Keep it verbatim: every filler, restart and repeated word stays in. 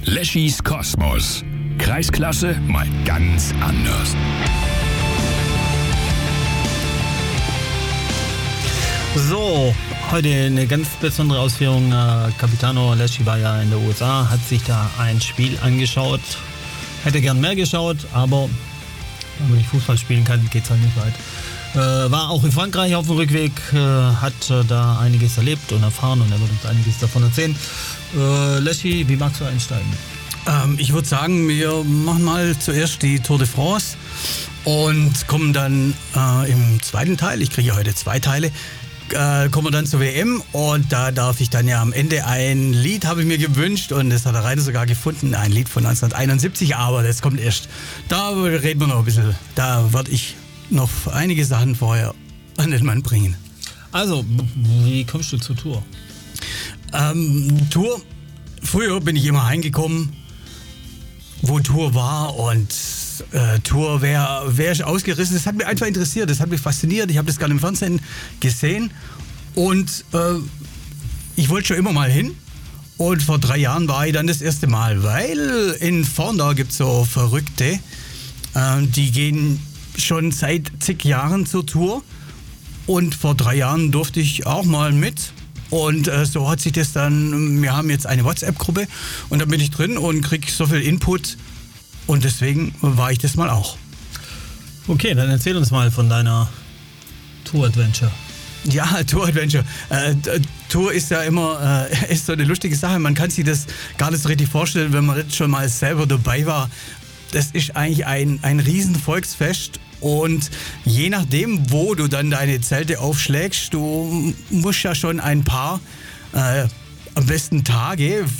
Leschis Kosmos. Kreisklasse mal ganz anders. So, heute eine ganz besondere Ausführung. Capitano Leschi war ja in der U S A, hat sich da ein Spiel angeschaut. Hätte gern mehr geschaut, aber wenn man nicht Fußball spielen kann, geht es halt nicht weit. Äh, war auch in Frankreich auf dem Rückweg, äh, hat äh, da einiges erlebt und erfahren und er wird uns einiges davon erzählen. Äh, Leschi, wie magst du einsteigen? Ähm, ich würde sagen, wir machen mal zuerst die Tour de France und kommen dann äh, im zweiten Teil, ich kriege heute zwei Teile, äh, kommen wir dann zur W M und da darf ich dann ja am Ende ein Lied, habe ich mir gewünscht und das hat der Rainer sogar gefunden, ein Lied von neunzehnhunderteinundsiebzig, aber das kommt erst, da reden wir noch ein bisschen, da werde ich noch einige Sachen vorher an den Mann bringen. Also, wie kommst du zur Tour? Ähm, Tour, früher bin ich immer heimgekommen, wo Tour war und äh, Tour, wer, wer ist ausgerissen, das hat mich einfach interessiert, das hat mich fasziniert, ich habe das gerade im Fernsehen gesehen und äh, ich wollte schon immer mal hin und vor drei Jahren war ich dann das erste Mal, weil in Vorndau gibt es so Verrückte, äh, die gehen schon seit zig Jahren zur Tour und vor drei Jahren durfte ich auch mal mit und äh, so hat sich das dann, wir haben jetzt eine WhatsApp-Gruppe und da bin ich drin und kriege so viel Input und deswegen war ich das mal auch. Okay, dann erzähl uns mal von deiner Tour-Adventure. Ja, Tour-Adventure. Äh, Tour ist ja immer äh, ist so eine lustige Sache, man kann sich das gar nicht so richtig vorstellen, wenn man jetzt schon mal selber dabei war. Das ist eigentlich ein, ein riesen Volksfest und je nachdem, wo du dann deine Zelte aufschlägst, du musst ja schon ein paar, äh, am besten Tage